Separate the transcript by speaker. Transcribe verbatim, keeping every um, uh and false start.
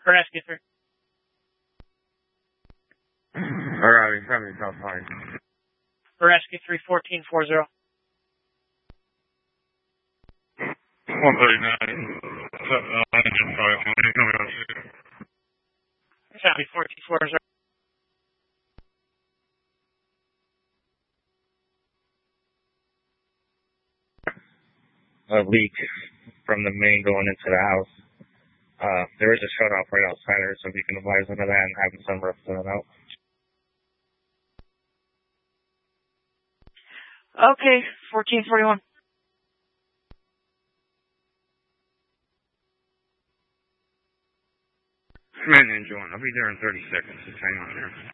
Speaker 1: For rescue three.
Speaker 2: Alright, seventy South Pine.
Speaker 1: For rescue three, fourteen four zero.
Speaker 2: one thirty-nine. Uh, engine five.
Speaker 1: Copy, fourteen four zero.
Speaker 2: A leak from the main going into the house. Uh, there is a shut off right outside her, so if you can advise them of that and have some rep to it out.
Speaker 1: Okay, fourteen forty-one.
Speaker 2: Man, engine one. I'll be there in thirty seconds. Just hang on there.